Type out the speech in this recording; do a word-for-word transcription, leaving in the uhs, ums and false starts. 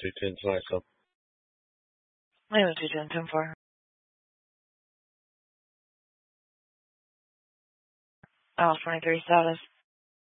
two ten tonight, so. Lima two ten ten four. Alice twenty-three status.